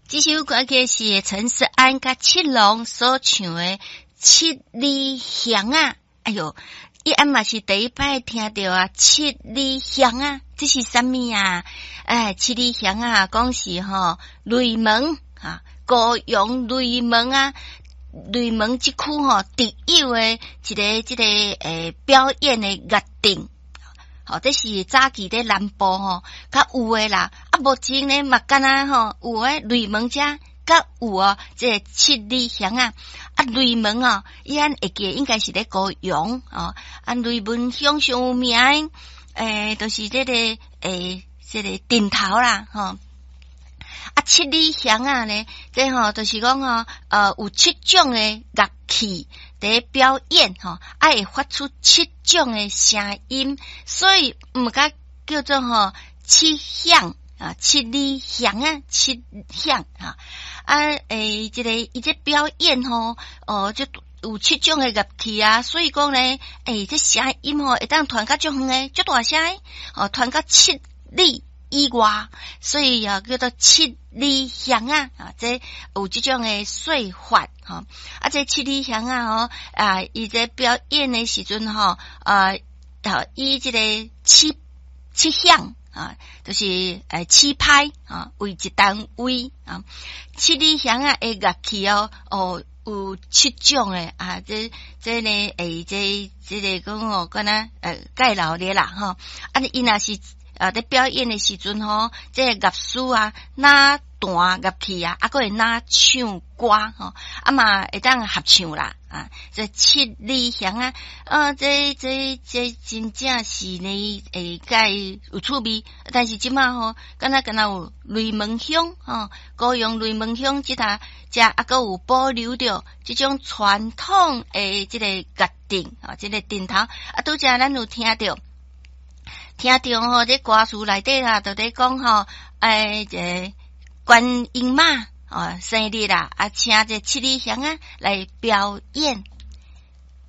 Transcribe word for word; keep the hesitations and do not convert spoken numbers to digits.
这首歌曲是陈思安甲七龙所唱的《七里香》啊！哎哟，伊安嘛是第一摆听到啊，《七里香》啊，这是啥物啊？哎，《七里香》啊，讲是吼雷门啊，高雄雷门啊，雷门即区吼第一个一个即个诶表演的乐定。好，这是早期在南部吼，较有诶啦。啊，目前呢，嘛敢若吼有诶雷门遮，较有哦，这个七里香啊，啊雷门哦，伊安会记应该是咧高雄哦，啊雷门乡上有名诶，都、就是这个诶，这个顶头啦吼。啊，七里香啊呢，这吼就是讲吼，呃，有七种诶乐器在表演吼，啊会发出七种诶声音，所以毋甲叫做吼七响啊，七里香啊，七响啊，啊诶，这个伊这表演吼，哦，就有七种诶乐器啊，所以讲呢，诶，这声音吼会当传较足远诶，足大声诶，哦，传到七里以外，所以啊叫做七里香啊，啊，这有这种诶说法吼，啊，这七里香啊，吼啊，伊在表演诶时阵吼，啊，以这个七七响啊，就是诶七拍啊为一单位啊，七里香啊诶乐器哦，哦。有七种诶啊，这这呢诶，这这个讲哦，敢若呃介绍咧啦吼，啊，伊若是啊在表演诶时阵吼，这个乐师啊，拿弹乐器啊，啊，佫会拿唱歌吼，啊嘛会当合唱啦啊，这七里香啊，啊，这这这真正是呢诶，介有趣味，但是即马吼，敢若敢若有雷门乡吼，高雄雷门乡即搭。遮啊，阁有保留着即种传统诶，即个乐定啊，即个定头啊，拄则咱有听着，听着吼，这歌词内底啦，就咧讲吼，诶，这观音妈啊生日啦，啊，请这七里香啊来表演